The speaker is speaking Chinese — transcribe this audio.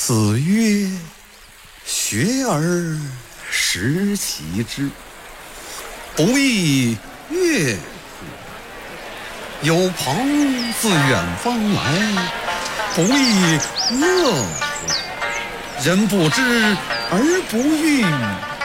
子曰：学而时齐之，不亦乐乎？有朋自远方来，不亦乐乎？人不知而不愠，